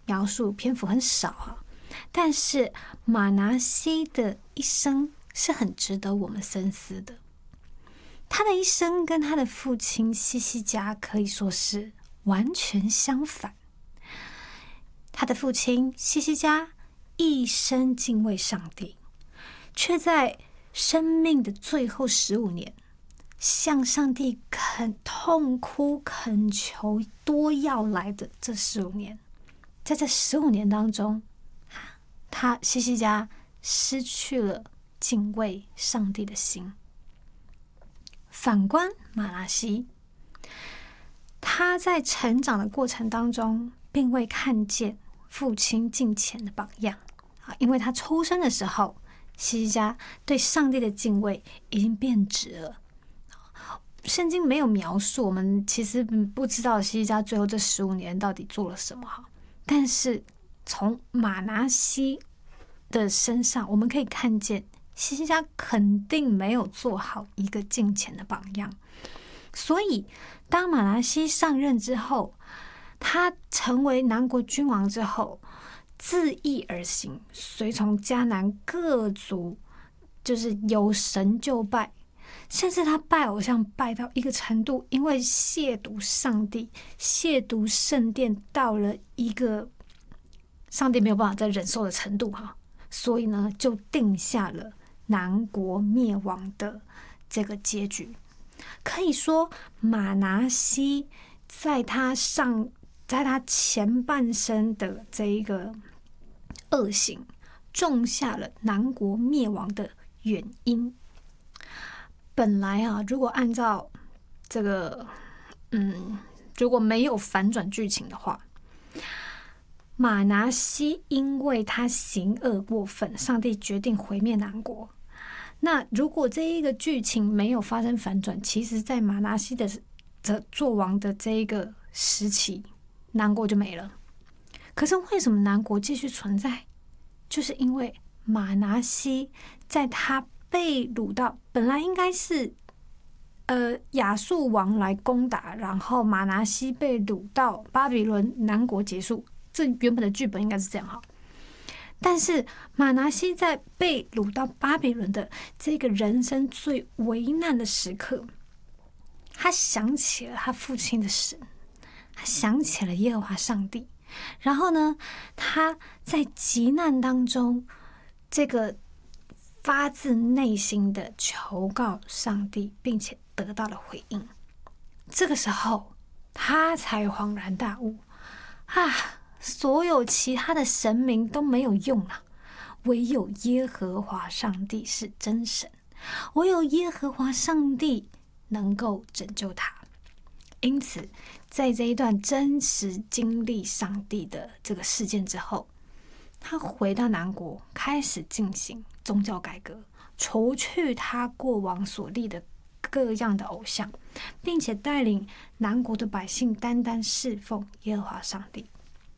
描述篇幅很少啊，但是马拿西的一生是很值得我们深思的。他的一生跟他的父亲西西家可以说是完全相反。他的父亲西西家一生敬畏上帝，却在生命的最后15年向上帝痛哭恳求多要来的这15年，在这15年当中，他西西家失去了敬畏上帝的心。反观马拿西，他在成长的过程当中并未看见父亲敬虔的榜样，因为他出生的时候，西西家对上帝的敬畏已经变质了。圣经没有描述，我们其实不知道西西家最后这15年到底做了什么，但是从马拿西的身上，我们可以看见西西家肯定没有做好一个敬虔的榜样。所以当马拿西上任之后，他成为南国君王之后，自缢而行，随从迦南各族，就是有神就拜，甚至他拜偶像拜到一个程度，因为亵渎上帝、亵渎圣殿到了一个上帝没有办法再忍受的程度，所以呢，就定下了南国灭亡的这个结局。可以说马拿西在他前半生的这一个恶行，种下了南国灭亡的原因。本来如果按照这个如果没有反转剧情的话，马拿西因为他行恶过分，上帝决定毁灭南国。那如果这一个剧情没有发生反转，其实在马拿西的作王的这一个时期，南国就没了。可是为什么南国继续存在？就是因为马拿西在他被掳到，本来应该是亚述王来攻打，然后马拿西被掳到巴比伦，南国结束，这原本的剧本应该是这样。但是马拿西在被掳到巴比伦的这个人生最危难的时刻，他想起了他父亲的神，他想起了耶和华上帝，然后呢，他在急难当中，这个发自内心的求告上帝，并且得到了回应。这个时候，他才恍然大悟所有其他的神明都没有用了，唯有耶和华上帝是真神，唯有耶和华上帝能够拯救他。因此在这一段真实经历上帝的这个事件之后，他回到南国，开始进行宗教改革，除去他过往所立的各样的偶像，并且带领南国的百姓单单侍奉耶和华上帝。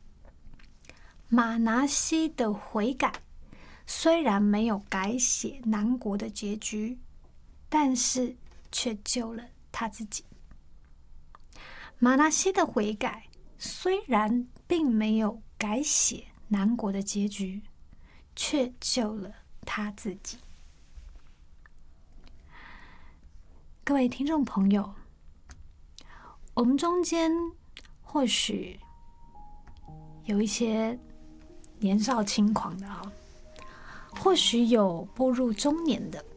马拿西的悔改虽然没有改写南国的结局，但是却救了他自己。马拿西的悔改虽然并没有改写南国的结局，却救了他自己。各位听众朋友，我们中间或许有一些年少轻狂的或许有步入中年的，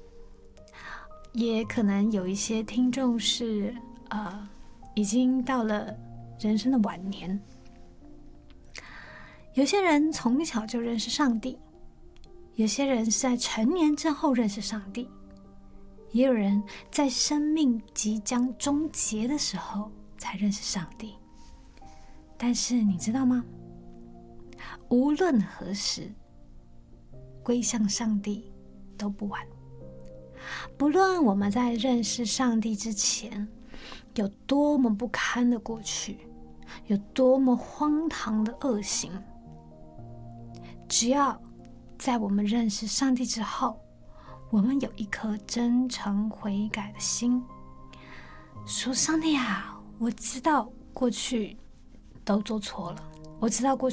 也可能有一些听众是已经到了人生的晚年。有些人从小就认识上帝，有些人是在成年之后认识上帝，也有人在生命即将终结的时候才认识上帝。但是你知道吗？无论何时，归向上帝都不晚。不论我们在认识上帝之前有多么不堪的过去，有多么荒唐的恶行，只要在我们认识上帝之后，我们有一颗真诚悔改的心，说上帝我知道过去都做错了，我知道过